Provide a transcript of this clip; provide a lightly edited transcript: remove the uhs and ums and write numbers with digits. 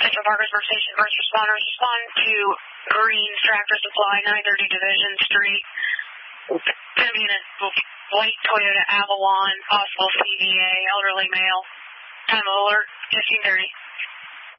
Central Parkersburg Station first responders, respond to Green Tractor Supply, 930 Division Street. Going to be in a white Toyota Avalon, possible CVA, elderly male. Time of alert, 1530.